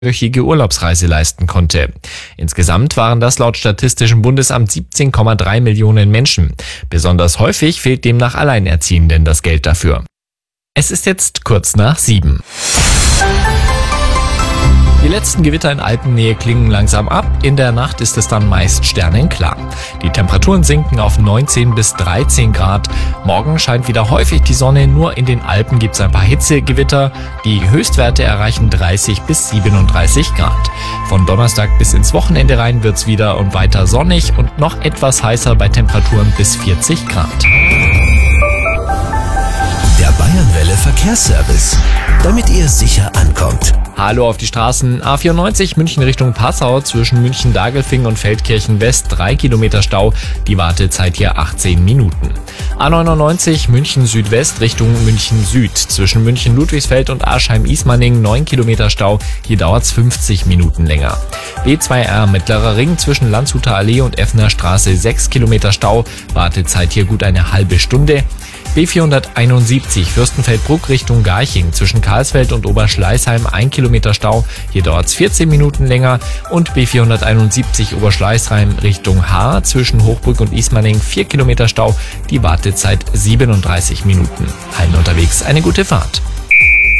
wöchige Urlaubsreise leisten konnte. Insgesamt waren das laut Statistischem Bundesamt 17,3 Millionen Menschen. Besonders häufig fehlt demnach Alleinerziehenden das Geld dafür. Es ist jetzt kurz nach 7. Die letzten Gewitter in Alpennähe klingen langsam ab. In der Nacht ist es dann meist sternenklar. Die Temperaturen sinken auf 19 bis 13 Grad. Morgen scheint wieder häufig die Sonne. Nur in den Alpen gibt es ein paar Hitzegewitter. Die Höchstwerte erreichen 30 bis 37 Grad. Von Donnerstag bis ins Wochenende rein wird's wieder und weiter sonnig und noch etwas heißer bei Temperaturen bis 40 Grad. Der Bayernwelle Verkehrsservice, damit ihr sicher ankommt. Hallo auf die Straßen. A94 München Richtung Passau zwischen München-Dagelfing und Feldkirchen West 3 Kilometer Stau. Die Wartezeit hier 18 Minuten. A99 München Südwest Richtung München Süd zwischen München Ludwigsfeld und Aschheim-Ismaning 9 Kilometer Stau. Hier dauert's 50 Minuten länger. B2R Mittlerer Ring zwischen Landshuter Allee und Effner Straße 6 Kilometer Stau. Wartezeit hier gut eine halbe Stunde. B471 Fürstenfeldbruck Richtung Garching zwischen Karlsfeld und Oberschleißheim 1 Kilometer Stau, hier dauert's 14 Minuten länger und B471 Oberschleißheim Richtung Haar zwischen Hochbrück und Ismaning 4 Kilometer Stau, die Wartezeit 37 Minuten. Allen unterwegs eine gute Fahrt.